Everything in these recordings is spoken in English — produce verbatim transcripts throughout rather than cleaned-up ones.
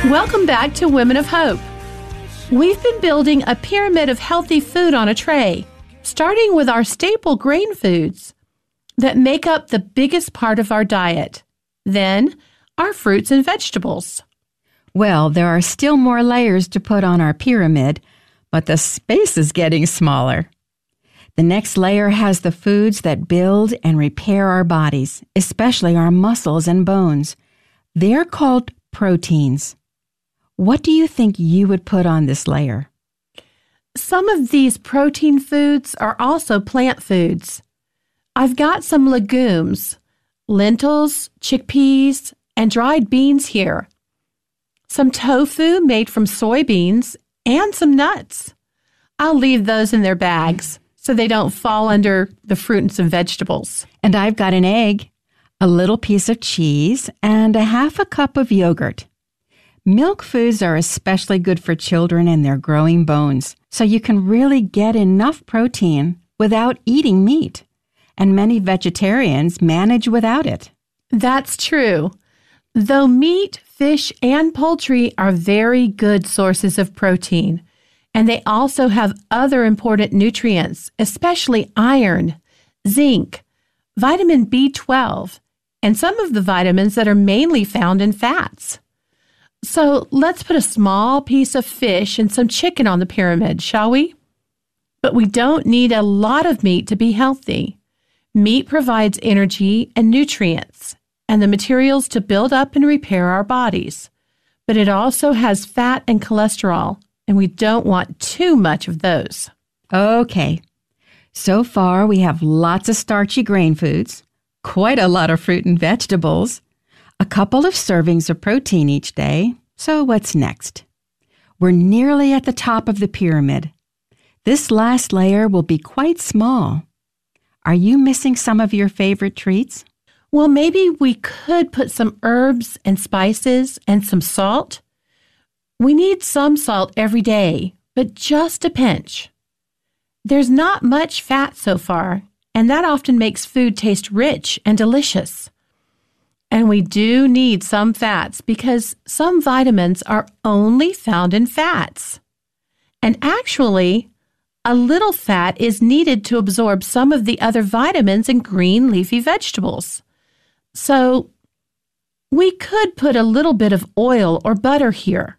Welcome back to Women of Hope. We've been building a pyramid of healthy food on a tray, starting with our staple grain foods that make up the biggest part of our diet. Then, our fruits and vegetables. Well, there are still more layers to put on our pyramid, but the space is getting smaller. The next layer has the foods that build and repair our bodies, especially our muscles and bones. They're called proteins. What do you think you would put on this layer? Some of these protein foods are also plant foods. I've got some legumes, lentils, chickpeas, and dried beans here. Some tofu made from soybeans, and some nuts. I'll leave those in their bags so they don't fall under the fruits and vegetables. And I've got an egg, a little piece of cheese, and a half a cup of yogurt. Milk foods are especially good for children and their growing bones, so you can really get enough protein without eating meat. And many vegetarians manage without it. That's true. Though meat, fish, and poultry are very good sources of protein, and they also have other important nutrients, especially iron, zinc, vitamin B twelve, and some of the vitamins that are mainly found in fats. So let's put a small piece of fish and some chicken on the pyramid, shall we? But we don't need a lot of meat to be healthy. Meat provides energy and nutrients and the materials to build up and repair our bodies. But it also has fat and cholesterol, and we don't want too much of those. Okay. So far, we have lots of starchy grain foods, quite a lot of fruit and vegetables, a couple of servings of protein each day. So what's next? We're nearly at the top of the pyramid. This last layer will be quite small. Are you missing some of your favorite treats? Well, maybe we could put some herbs and spices and some salt. We need some salt every day, but just a pinch. There's not much fat so far, and that often makes food taste rich and delicious. And we do need some fats because some vitamins are only found in fats. And actually, a little fat is needed to absorb some of the other vitamins in green leafy vegetables. So, we could put a little bit of oil or butter here.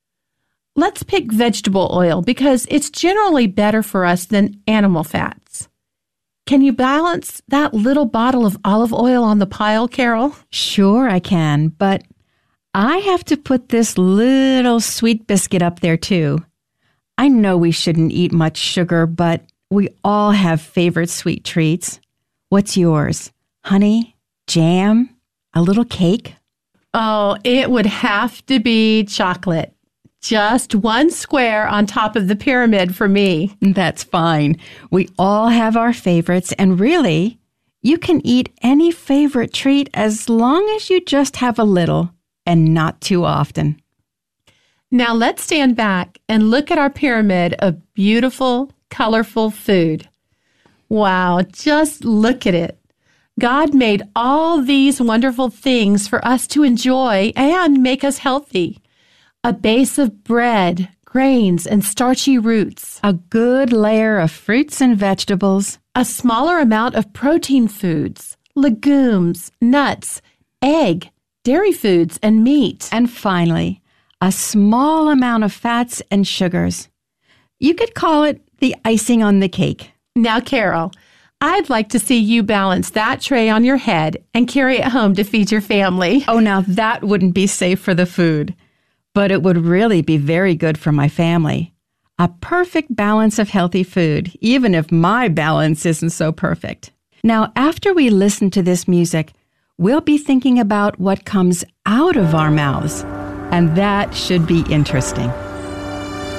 Let's pick vegetable oil because it's generally better for us than animal fats. Can you balance that little bottle of olive oil on the pile, Carol? Sure, I can, but I have to put this little sweet biscuit up there, too. I know we shouldn't eat much sugar, but we all have favorite sweet treats. What's yours? Honey? Jam? A little cake? Oh, it would have to be chocolate. Just one square on top of the pyramid for me. That's fine. We all have our favorites, and really, you can eat any favorite treat as long as you just have a little and not too often. Now let's stand back and look at our pyramid of beautiful, colorful food. Wow, just look at it. God made all these wonderful things for us to enjoy and make us healthy. A base of bread, grains, and starchy roots. A good layer of fruits and vegetables. A smaller amount of protein foods, legumes, nuts, egg, dairy foods, and meat. And finally, a small amount of fats and sugars. You could call it the icing on the cake. Now, Carol, I'd like to see you balance that tray on your head and carry it home to feed your family. Oh, now that wouldn't be safe for the food. But it would really be very good for my family. A perfect balance of healthy food, even if my balance isn't so perfect. Now, after we listen to this music, we'll be thinking about what comes out of our mouths, and that should be interesting.